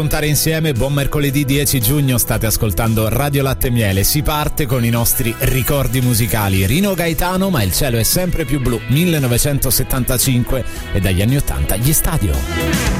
Contare insieme, buon mercoledì 10 giugno, state ascoltando Radio Latte e Miele. Si parte con i nostri ricordi musicali. Rino Gaetano, Ma il cielo è sempre più blu, 1975, e dagli anni 80 gli Stadio.